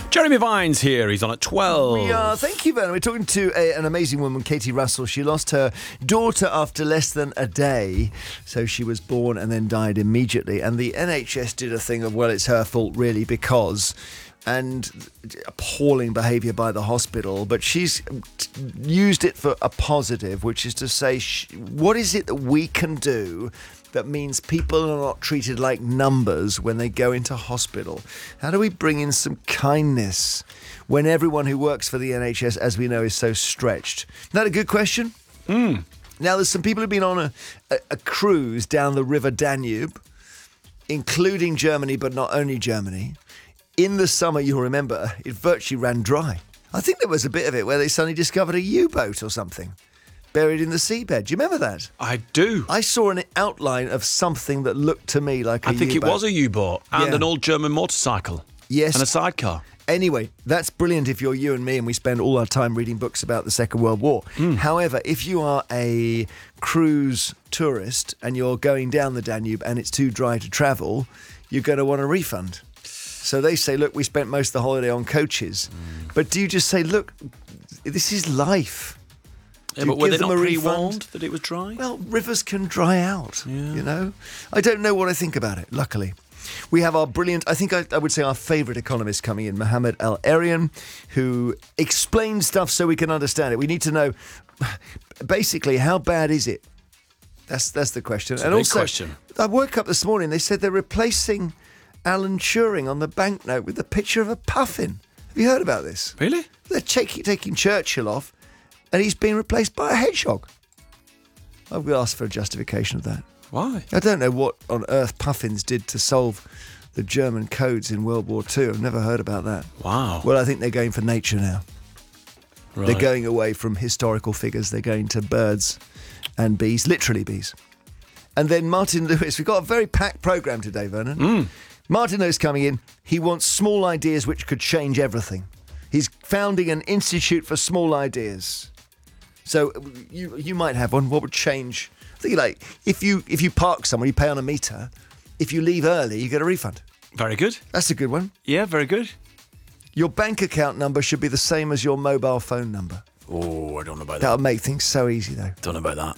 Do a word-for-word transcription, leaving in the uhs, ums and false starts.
Jeremy Vines here. He's on at twelve. We are. Thank you, Vernon. We're talking to a, an amazing woman, Katie Russell. She lost her daughter after less than a day. So she was born and then died immediately. And the N H S did a thing of, well, it's her fault, really, because... and appalling behaviour by the hospital, but she's used it for a positive, which is to say, sh- what is it that we can do that means people are not treated like numbers when they go into hospital? How do we bring in some kindness when everyone who works for the N H S, as we know, is so stretched? Isn't that a good question? Mm. Now, there's some people who've been on a, a, a cruise down the River Danube, including Germany, but not only Germany. In the summer, you'll remember, it virtually ran dry. I think there was a bit of it where they suddenly discovered a U-boat or something buried in the seabed. Do you remember that? I do. I saw an outline of something that looked to me like a I think U-boat. it was a U-boat and Yeah. an old German motorcycle. Yes. And a sidecar. Anyway, that's brilliant if you're you and me and we spend all our time reading books about the Second World War. Mm. However, if you are a cruise tourist and you're going down the Danube and it's too dry to travel, you're going to want a refund. So they say, look, we spent most of the holiday on coaches. Mm. But do you just say, look, this is life? Yeah, Do but you were give they them not a refund? pre-warned that it was dry? Well, rivers can dry out, Yeah. you know? I don't know what I think about it, luckily. We have our brilliant, I think I, I would say our favourite economist coming in, Mohammed Al-Arian, who explains stuff so we can understand it. We need to know, basically, how bad is it? That's that's the question. It's a and big also, question. I woke up this morning, they said they're replacing Alan Turing on the banknote with a picture of a puffin. Have you heard about this? Really? They're taking, taking Churchill off, and he's being replaced by a hedgehog. I will ask for a justification of that. Why? I don't know what on earth puffins did to solve the German codes in World War Two. I've never heard about that. Wow. Well, I think they're going for nature now. Right. They're going away from historical figures. They're going to birds and bees, literally bees. And then Martin Lewis. We've got a very packed programme today, Vernon. Mm. Martin Lewis coming in. He wants small ideas which could change everything. He's founding an institute for small ideas. So you you might have one. What would change? I think like if you if you park somewhere, you pay on a meter. If you leave early, you get a refund. Very good. That's a good one. Yeah, very good. Your bank account number should be the same as your mobile phone number. Oh, I don't know about that. That'll make things so easy, though. Don't know about that.